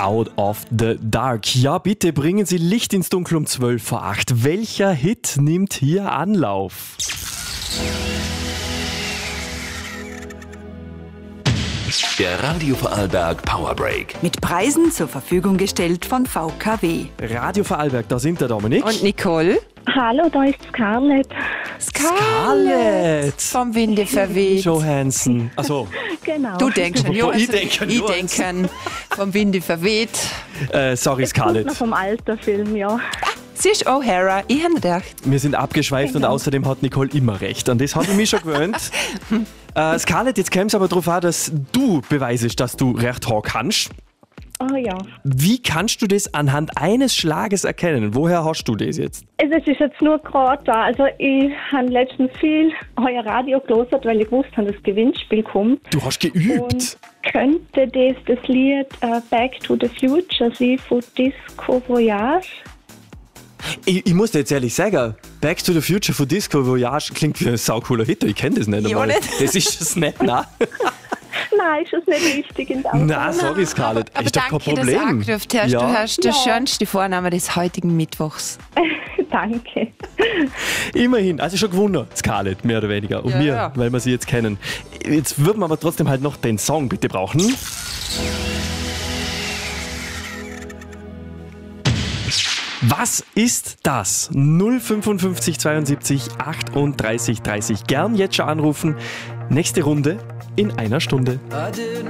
Out of the Dark. Ja, bitte bringen Sie Licht ins Dunkel um 12 vor 8. Welcher Hit nimmt hier Anlauf? Der Radio Vorarlberg Powerbreak. Mit Preisen zur Verfügung gestellt von VKW. Radio Vorarlberg, da sind der Dominik. Und Nicole. Hallo, da ist Scarlett. Scarlett. Vom Winde verweht. Johansson. Achso, Genau. Du denkst an Ich Johansson. denke an Ich denke an vom Winde verweht. sorry Es kommt noch Scarlett. vom Alterfilm, ja. Sie ist O'Hara. Ich habe gedacht. Wir sind abgeschweift und außerdem hat Nicole immer recht. An das habe ich mich schon gewöhnt. Scarlett, jetzt käme es aber darauf an, dass du beweisest, dass du recht haben kannst. Oh ja. Wie kannst du das anhand eines Schlages erkennen? Woher hast du das jetzt? Also, es ist jetzt nur gerade da. Also ich habe letztens viel euer Radio gehört, weil ich gewusst habe, das Gewinnspiel kommt. Du hast geübt. Und könnte das Lied Back to the Future sein von Disco Voyage? Ich muss dir jetzt ehrlich sagen, Back to the Future von Disco Voyage klingt wie ein saucooler Hit. Ich kenne das nicht Ja, einmal. nicht? Das ist es nicht, nein. Nein, ist das nicht richtig in der Nein, sorry Scarlett. Aber ist doch kein danke, dass du Problem. angerufen hast. Ja. Du hast den schönsten Vornamen des heutigen Mittwochs. Danke. Immerhin, also schon gewonnen, Scarlett, mehr oder weniger. Und Ja, mir, ja. weil wir sie jetzt kennen. Jetzt würden wir aber trotzdem halt noch den Song bitte brauchen. Was ist das? 055 72 38 30. Gern jetzt schon anrufen. Nächste Runde in einer Stunde. I did